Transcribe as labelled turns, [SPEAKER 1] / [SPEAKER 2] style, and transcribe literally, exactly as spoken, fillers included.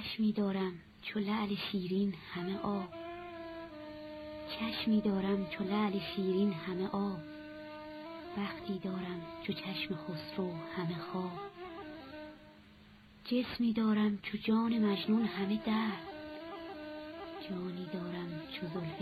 [SPEAKER 1] چشمی دارم چو لعل شیرین همه آب، چشمی دارم چو لعل شیرین همه آب، بختی دارم چو چشم خسرو همه خواب، جسمی دارم چو جان مجنون همه درد، جانی دارم چو زلف